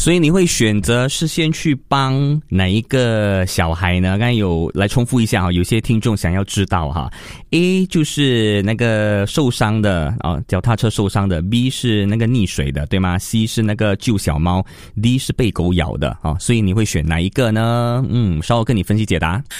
所以你会选择是先去帮哪一个小孩呢？刚才有来重复一下哈，有些听众想要知道哈。A 就是那个受伤的脚踏车受伤的 ，B 是那个溺水的，对吗 ？C 是那个救小猫 ，D 是被狗咬的啊。所以你会选哪一个呢？稍后跟你分析解答。